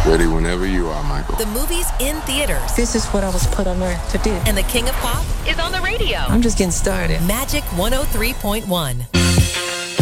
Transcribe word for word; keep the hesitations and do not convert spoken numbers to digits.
Ready whenever you are, Michael. The movie's in theaters. This is what I was put on earth to do. And the King of Pop is on the radio. I'm just getting started. Magic one oh three point one.